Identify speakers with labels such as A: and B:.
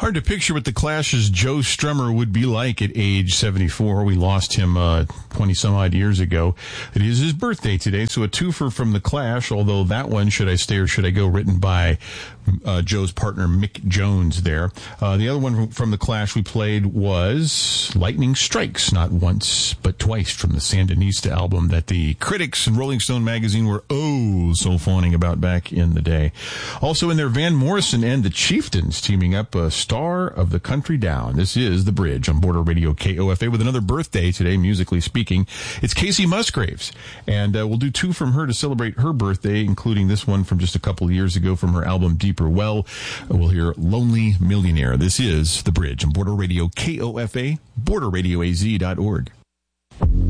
A: Hard to picture what the Clash's Joe Strummer would be like at age 74. We lost him 20-some-odd years ago. It is his birthday today, so a twofer from the Clash, although that one, Should I Stay or Should I Go, written by Joe's partner Mick Jones there. The other one from the Clash we played was Lightning Strikes, not once but twice, from the Sandinista album that the critics in Rolling Stone magazine were so fawning about back in the day. Also in there, Van Morrison and the Chieftains teaming up, a Star of the Country Down. This is The Bridge on Border Radio KOFA with another birthday today, musically speaking. It's Casey Musgraves, and we'll do two from her to celebrate her birthday, including this one from just a couple of years ago from her album Deeper Well. We'll hear Lonely Millionaire. This is The Bridge on Border Radio KOFA, borderradioaz.org.